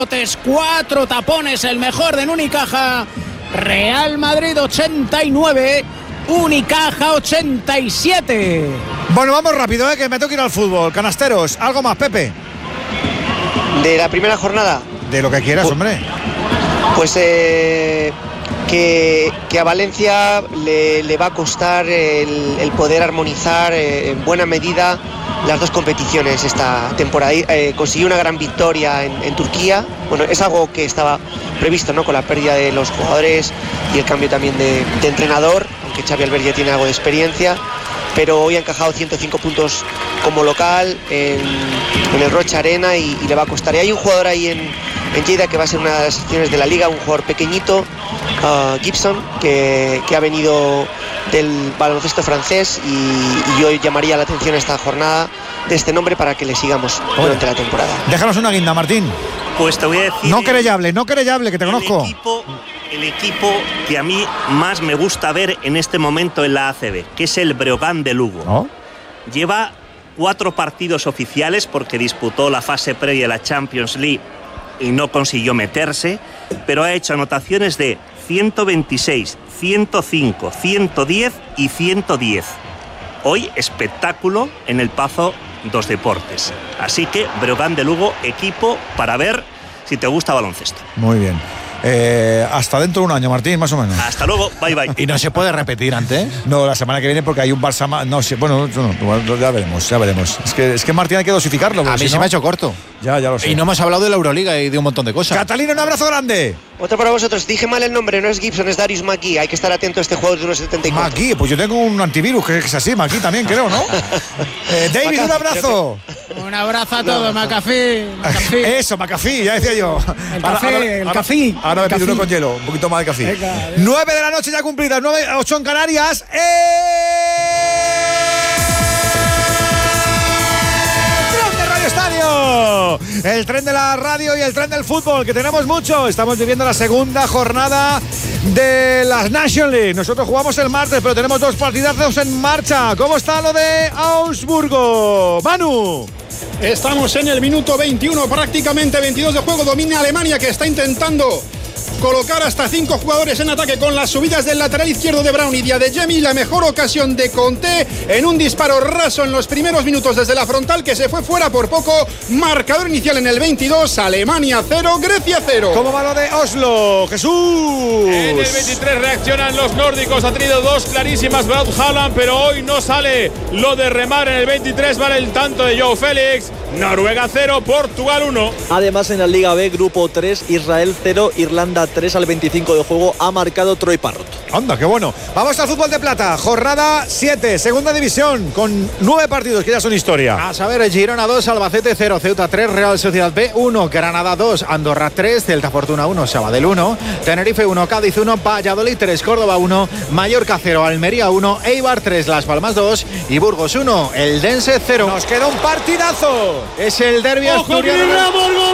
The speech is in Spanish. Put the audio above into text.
4 tapones, el mejor de Unicaja. Real Madrid 89, Unicaja 87. Bueno, vamos rápido, que me tengo que ir al fútbol. Canasteros, algo más, Pepe. De la primera jornada. De lo que quieras, hombre. Pues que a Valencia le va a costar el poder armonizar en buena medida las dos competiciones esta temporada. Consiguió una gran victoria en Turquía. Bueno, es algo que estaba previsto, ¿no?, con la pérdida de los jugadores y el cambio también de entrenador, aunque Xavi Albert ya tiene algo de experiencia. Pero hoy ha encajado 105 puntos como local en el Rocha Arena y le va a costar. Y hay un jugador ahí en Lleida que va a ser una de las secciones de la liga, un jugador pequeñito, Gibson, que ha venido del baloncesto francés y yo llamaría la atención esta jornada de este nombre para que le sigamos durante la temporada. Déjanos una guinda, Martín. Pues te voy a decir... No querellable, que te conozco. El equipo que a mí más me gusta ver en este momento en la ACB, que es el Breogán de Lugo. ¿Oh? Lleva 4 partidos oficiales porque disputó la fase previa de la Champions League y no consiguió meterse, pero ha hecho anotaciones de 126, 105, 110 y 110. Hoy espectáculo en el Pazo dos Deportes. Así que Breogán de Lugo, equipo para ver si te gusta baloncesto. Muy bien. Hasta dentro de un año, Martín, más o menos. Hasta luego, bye bye. ¿Y no se puede repetir antes? No, la semana que viene porque hay un Barça más. No sé, bueno, ya veremos. Es que Martín hay que dosificarlo. A mí se me ha hecho corto. Ya lo sé. Y no hemos hablado de la Euroliga y de un montón de cosas. Catalina, un abrazo grande. Otro para vosotros. Dije mal el nombre, no es Gibson, es Darius McGee. Hay que estar atento a este jugador de 1,74. McGee, pues yo tengo un antivirus que es así, McGee también, creo, ¿no? David, un abrazo. Un abrazo a todos, McAfee. Eso, McAfee, ya decía yo. El café. Ahora me pido uno con hielo, un poquito más de café. 9 de la noche ya cumplidas, 8 en Canarias. Estadio, el tren de la radio y el tren del fútbol, que tenemos mucho. Estamos viviendo la segunda jornada de las National League. Nosotros jugamos el martes, pero tenemos 2 partidazos en marcha. ¿Cómo está lo de Augsburgo, Manu? Estamos en el minuto 21, prácticamente 22 de juego. Domina Alemania, que está intentando colocar hasta 5 jugadores en ataque con las subidas del lateral izquierdo de Brown y de Adeyemi. La mejor ocasión de Conté en un disparo raso en los primeros minutos desde la frontal, que se fue fuera por poco. Marcador inicial en el 22, Alemania 0, Grecia 0. ¿Cómo va lo de Oslo, Jesús? En el 23 reaccionan los nórdicos. Ha tenido 2 clarísimas Brad Haaland, pero hoy no sale lo de remar. En el 23 vale el tanto de Joe Félix. Noruega 0, Portugal 1. Además, en la Liga B, grupo 3, Israel 0, Irlanda 3 al 25 de juego. Ha marcado Troy Parrott. Anda, qué bueno. Vamos al fútbol de plata. Jornada 7, segunda división, con 9 partidos que ya son historia. A saber, Girona 2, Albacete 0, Ceuta 3, Real Sociedad B 1, Granada 2, Andorra 3, Celta Fortuna 1, Sabadell 1, Tenerife 1, Cádiz 1, Valladolid 3, Córdoba 1, Mallorca 0, Almería 1, Eibar 3, Las Palmas 2 y Burgos 1, Eldense 0. Nos queda un partidazo. Es el derbi asturiano.